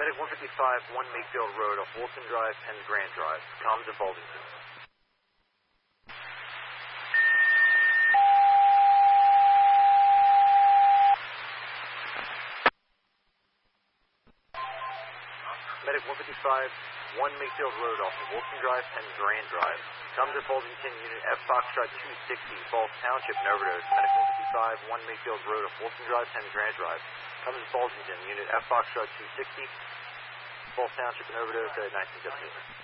Medic 155, 1 Mayfield Road off Wilson Drive, Penn Grand Drive. Comms at Baldington. Medic 155, 1 Mayfield Road off of Wilson Drive, Penn Grand Drive. Comms at Baldington, Unit F Foxtrot 260, Falls Township, and overdose. Medic 155, 1 Mayfield Road off Wilson Drive, Penn Grand Drive. Comms at Baldington, Unit F Foxtrot 260, Falls Township, and overdose at 1978.